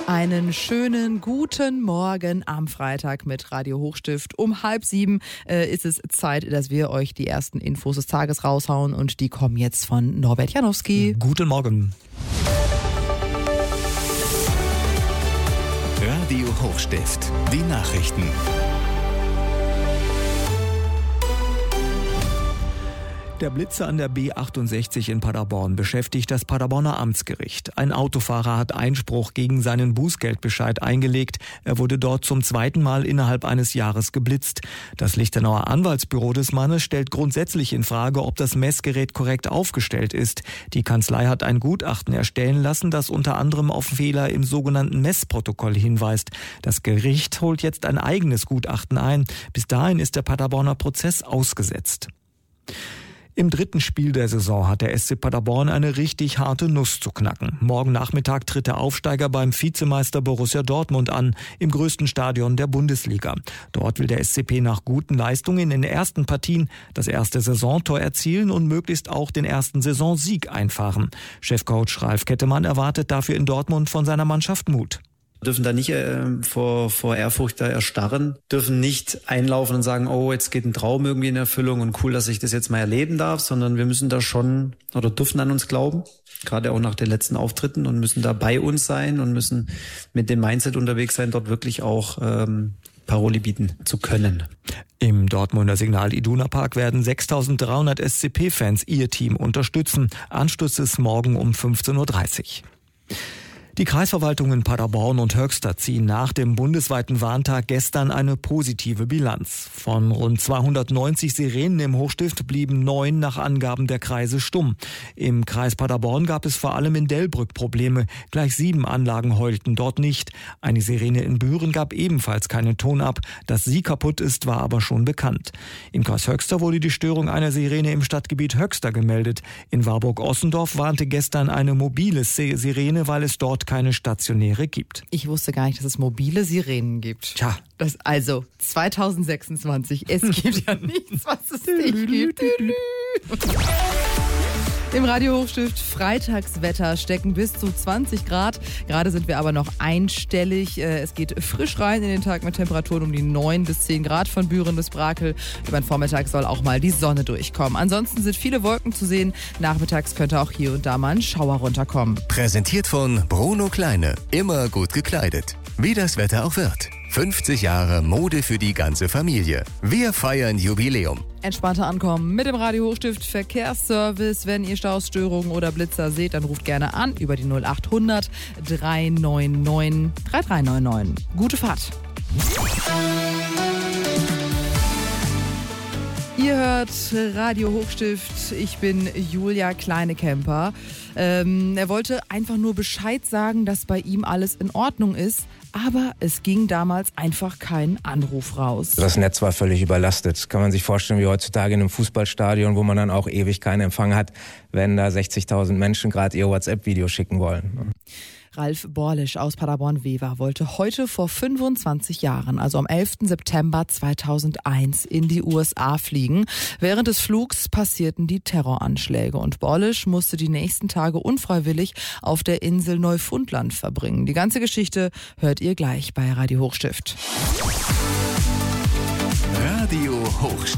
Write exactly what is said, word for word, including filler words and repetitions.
Einen schönen guten Morgen am Freitag mit Radio Hochstift. Um halb sieben äh, ist es Zeit, dass wir euch die ersten Infos des Tages raushauen und die kommen jetzt von Norbert Janowski. Guten Morgen. Radio Hochstift, die Nachrichten. Der Blitzer an der B achtundsechzig in Paderborn beschäftigt das Paderborner Amtsgericht. Ein Autofahrer hat Einspruch gegen seinen Bußgeldbescheid eingelegt. Er wurde dort zum zweiten Mal innerhalb eines Jahres geblitzt. Das Lichtenauer Anwaltsbüro des Mannes stellt grundsätzlich in Frage, ob das Messgerät korrekt aufgestellt ist. Die Kanzlei hat ein Gutachten erstellen lassen, das unter anderem auf Fehler im sogenannten Messprotokoll hinweist. Das Gericht holt jetzt ein eigenes Gutachten ein. Bis dahin ist der Paderborner Prozess ausgesetzt. Im dritten Spiel der Saison hat der S C Paderborn eine richtig harte Nuss zu knacken. Morgen Nachmittag tritt der Aufsteiger beim Vizemeister Borussia Dortmund an, im größten Stadion der Bundesliga. Dort will der S C P nach guten Leistungen in den ersten Partien das erste Saisontor erzielen und möglichst auch den ersten Saisonsieg einfahren. Chefcoach Ralf Kettemann erwartet dafür in Dortmund von seiner Mannschaft Mut. Dürfen da nicht äh, vor, vor Ehrfurcht da erstarren, dürfen nicht einlaufen und sagen, oh, jetzt geht ein Traum irgendwie in Erfüllung und cool, dass ich das jetzt mal erleben darf, sondern wir müssen da schon oder dürfen an uns glauben, gerade auch nach den letzten Auftritten, und müssen da bei uns sein und müssen mit dem Mindset unterwegs sein, dort wirklich auch ähm, Paroli bieten zu können. Im Dortmunder Signal Iduna Park werden sechstausenddreihundert S C P-Fans ihr Team unterstützen. Anstoß ist morgen um fünfzehn Uhr dreißig. Die Kreisverwaltungen Paderborn und Höxter ziehen nach dem bundesweiten Warntag gestern eine positive Bilanz. Von rund zweihundertneunzig Sirenen im Hochstift blieben neun nach Angaben der Kreise stumm. Im Kreis Paderborn gab es vor allem in Delbrück Probleme. Gleich sieben Anlagen heulten dort nicht. Eine Sirene in Büren gab ebenfalls keinen Ton ab. Dass sie kaputt ist, war aber schon bekannt. Im Kreis Höxter wurde die Störung einer Sirene im Stadtgebiet Höxter gemeldet. In Warburg-Ossendorf warnte gestern eine mobile Sirene, weil es dort keine stationäre gibt. Ich wusste gar nicht, dass es mobile Sirenen gibt. Tja. Das, also zweitausendsechsundzwanzig, es gibt ja nichts, was es nicht gibt. Im Radio Hochstift Freitagswetter stecken bis zu zwanzig Grad. Gerade sind wir aber noch einstellig. Es geht frisch rein in den Tag mit Temperaturen um die neun bis zehn Grad von Büren bis Brakel. Über den Vormittag soll auch mal die Sonne durchkommen. Ansonsten sind viele Wolken zu sehen. Nachmittags könnte auch hier und da mal ein Schauer runterkommen. Präsentiert von Bruno Kleine. Immer gut gekleidet. Wie das Wetter auch wird. fünfzig Jahre Mode für die ganze Familie. Wir feiern Jubiläum. Entspannter ankommen mit dem Radio Hochstift Verkehrsservice. Wenn ihr Stausstörungen oder Blitzer seht, dann ruft gerne an über die null acht hundert drei neun neun drei drei neun neun. Gute Fahrt. Ihr hört Radio Hochstift, ich bin Julia Kleinekemper. Ähm, er wollte einfach nur Bescheid sagen, dass bei ihm alles in Ordnung ist, aber es ging damals einfach kein Anruf raus. Das Netz war völlig überlastet. Das kann man sich vorstellen wie heutzutage in einem Fußballstadion, wo man dann auch ewig keinen Empfang hat, wenn da sechzigtausend Menschen gerade ihr WhatsApp-Video schicken wollen. Ralf Borlisch aus Paderborn-Wever wollte heute vor fünfundzwanzig Jahren, also am elften September zweitausendeins, in die U S A fliegen. Während des Flugs passierten die Terroranschläge und Borlisch musste die nächsten Tage unfreiwillig auf der Insel Neufundland verbringen. Die ganze Geschichte hört ihr gleich bei Radio Hochstift. Radio Hochstift.